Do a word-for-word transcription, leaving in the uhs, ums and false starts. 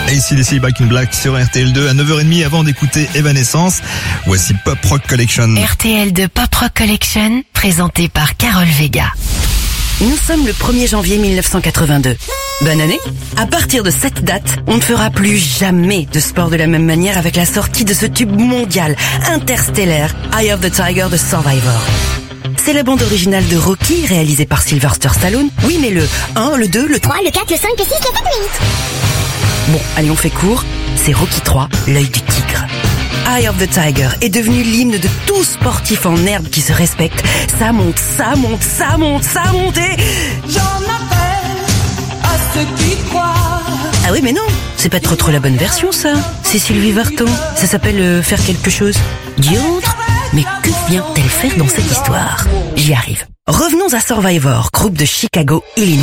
Et ici les Back in Black sur R T L deux à neuf heures trente avant d'écouter Evanescence. Voici Pop Rock Collection. R T L deux Pop Rock Collection, présenté par Carole Vega. Nous sommes le premier janvier mille neuf cent quatre-vingt-deux. Bonne année. À partir de cette date, on ne fera plus jamais de sport de la même manière avec la sortie de ce tube mondial, interstellaire, Eye of the Tiger de Survivor. C'est la bande originale de Rocky, réalisée par Sylvester Stallone. Oui, mais le un, le deux, le trois, le quatre, le cinq, le six, le sept, le huit. Bon, allez, on fait court. C'est Rocky trois, l'œil du tigre. Eye of the Tiger est devenu l'hymne de tout sportif en herbe qui se respecte. Ça monte, ça monte, ça monte, ça monte et... J'en appelle à ceux qui croient. Ah oui, mais non, c'est pas trop trop la bonne version, ça. C'est Sylvie Vartan. Ça s'appelle euh, Faire quelque chose. Diantre. Mais que vient-elle faire dans cette histoire? J'y arrive. Revenons à Survivor, groupe de Chicago, Illinois.